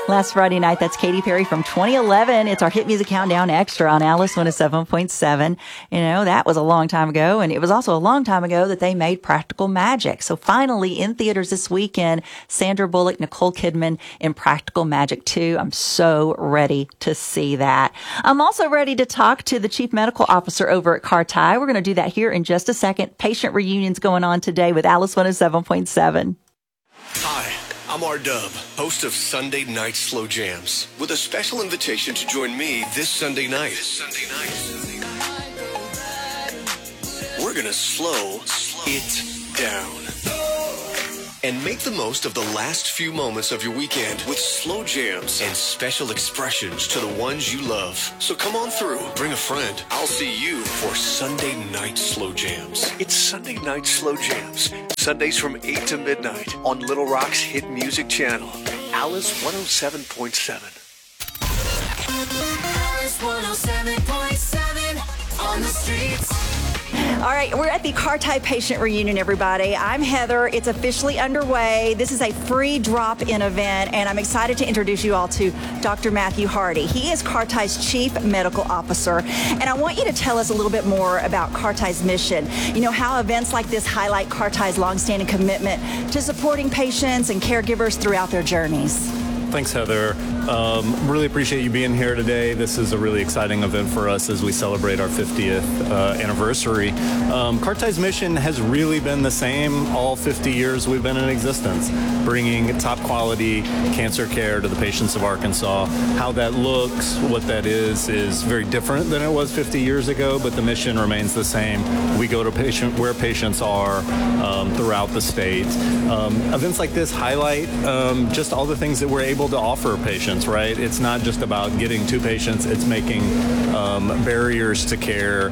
last Friday night. That's Katy Perry from 2011. It's our Hit Music Countdown Extra on Alice 107.7. You know, that was a long time ago, and it was also a long time ago that they made Practical Magic. So finally, in theaters this weekend, Sandra Bullock, Nicole Kidman in Practical Magic 2. I'm so ready to see that. I'm also ready to talk to the Chief Medical Officer over at Cartai. We're going to do that here in just a second. Patient reunions going on today with Alice 107.7. Hi, I'm R-Dub, host of Sunday Night Slow Jams, with a special invitation to join me this Sunday night. We're gonna slow it down and make the most of the last few moments of your weekend with slow jams and special expressions to the ones you love. So come on through, bring a friend. I'll see you for Sunday Night Slow Jams. It's Sunday Night Slow Jams, Sundays from 8 to midnight on Little Rock's hit music channel, Alice 107.7. Alice 107.7 on the streets. All right, we're at the Cartai Patient Reunion, everybody. I'm Heather. It's officially underway. This is a free drop-in event, and I'm excited to introduce you all to Dr. Matthew Hardy. He is Cartai's Chief Medical Officer, and I want you to tell us a little bit more about Cartai's mission. You know, how events like this highlight Cartai's longstanding commitment to supporting patients and caregivers throughout their journeys. Thanks, Heather. Really appreciate you being here today. This is a really exciting event for us as we celebrate our 50th anniversary. Cartai's mission has really been the same all 50 years we've been in existence, bringing top quality cancer care to the patients of Arkansas. How that looks, what that is very different than it was 50 years ago, but the mission remains the same. We go to where patients are throughout the state. Events like this highlight just all the things that we're able to offer patients, right? It's not just about getting to patients, it's making barriers to care,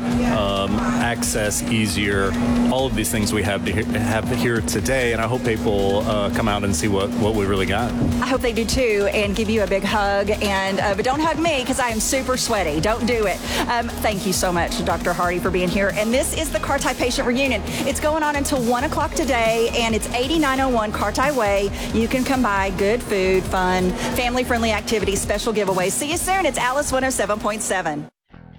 access easier, all of these things we have here today, and I hope people come out and see what we really got. I hope they do too, and give you a big hug, and but don't hug me because I am super sweaty. Don't do it. Thank you so much, Dr. Hardy, for being here. And this is the Cartai Patient Reunion. It's going on until 1 o'clock today, and it's 8901 Cartai Way. You can come by. Good food, fun, family-friendly activities, special giveaways. See you soon. It's Alice 107.7.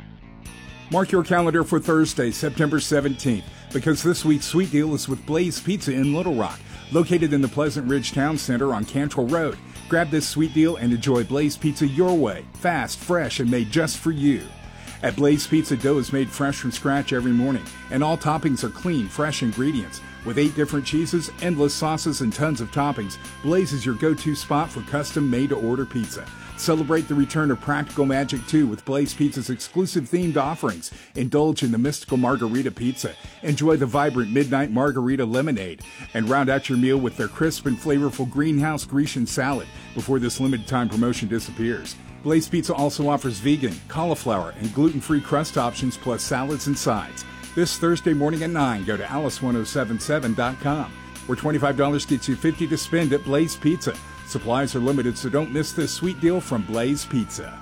Mark your calendar for Thursday, September 17th, because this week's sweet deal is with Blaze Pizza in Little Rock, located in the Pleasant Ridge Town Center on Cantrell Road. Grab this sweet deal and enjoy Blaze Pizza your way, fast, fresh, and made just for you. At Blaze Pizza, dough is made fresh from scratch every morning, and all toppings are clean, fresh ingredients. With 8 different cheeses, endless sauces, and tons of toppings, Blaze is your go-to spot for custom made-to-order pizza. Celebrate the return of Practical Magic 2 with Blaze Pizza's exclusive themed offerings. Indulge in the mystical margarita pizza. Enjoy the vibrant midnight margarita lemonade. And round out your meal with their crisp and flavorful greenhouse Grecian salad before this limited time promotion disappears. Blaze Pizza also offers vegan, cauliflower, and gluten-free crust options plus salads and sides. This Thursday morning at 9, go to alice1077.com, where $25 gets you $50 to spend at Blaze Pizza. Supplies are limited, so don't miss this sweet deal from Blaze Pizza.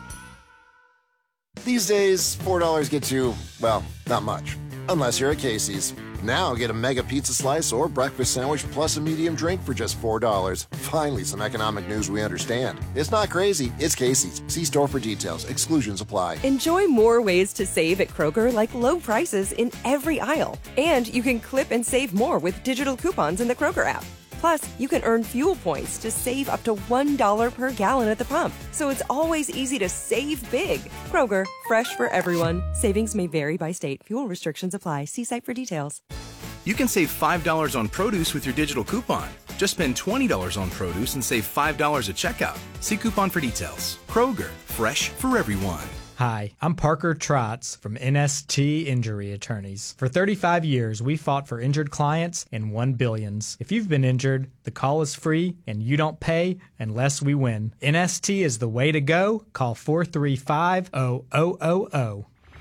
These days, $4 gets you, well, not much. Unless you're at Casey's. Now get a mega pizza slice or breakfast sandwich plus a medium drink for just $4. Finally, some economic news we understand. It's not crazy, it's Casey's. See store for details. Exclusions apply. Enjoy more ways to save at Kroger, like low prices in every aisle. And you can clip and save more with digital coupons in the Kroger app. Plus, you can earn fuel points to save up to $1 per gallon at the pump. So it's always easy to save big. Kroger, fresh for everyone. Savings may vary by state. Fuel restrictions apply. See site for details. You can save $5 on produce with your digital coupon. Just spend $20 on produce and save $5 at checkout. See coupon for details. Kroger, fresh for everyone. Hi, I'm Parker Trotz from NST Injury Attorneys. For 35 years, we fought for injured clients and won billions. If you've been injured, the call is free and you don't pay unless we win. NST is the way to go. Call 435-0000.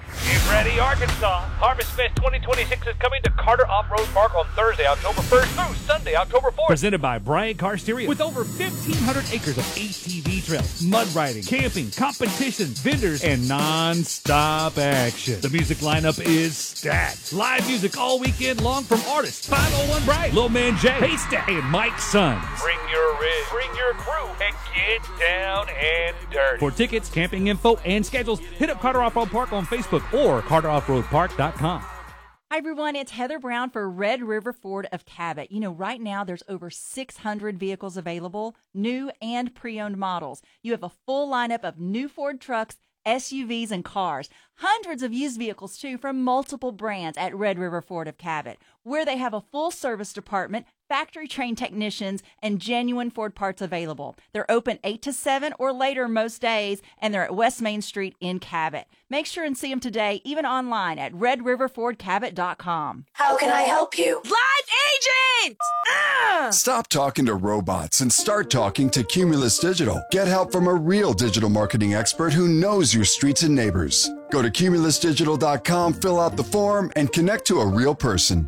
Get ready, Arkansas. Harvest Fest 2026 is coming to Carter Off-Road Park on Thursday, October 1st through Sunday, October 4th. Presented by Bryant Car Stereo with over 1,500 acres of ATV trails, mud riding, camping, competitions, vendors, and non-stop action. The music lineup is stacked. Live music all weekend long from artists 501 Bright, Lil Man J, Haystack, and Mike Sons. Bring your rig, bring your crew, and get down and dirty. For tickets, camping info, and schedules, hit up Carter Off-Road Park on Facebook or CarterOffRoadPark.com. Hi, everyone. It's Heather Brown for Red River Ford of Cabot. You know, right now there's over 600 vehicles available, new and pre-owned models. You have a full lineup of new Ford trucks, SUVs, and cars. Hundreds of used vehicles, too, from multiple brands at Red River Ford of Cabot, where they have a full service department, factory-trained technicians, and genuine Ford parts available. They're open 8 to 7 or later most days, and they're at West Main Street in Cabot. Make sure and see them today, even online at redriverfordcabot.com. How can I help you? Live agent! Stop talking to robots and start talking to Cumulus Digital. Get help from a real digital marketing expert who knows your streets and neighbors. Go to cumulusdigital.com, fill out the form, and connect to a real person.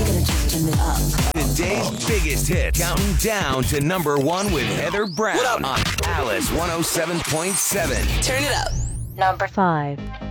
Today's biggest hits, counting down to number one with Heather Brown on Alice 107.7. Turn it up. Number 5.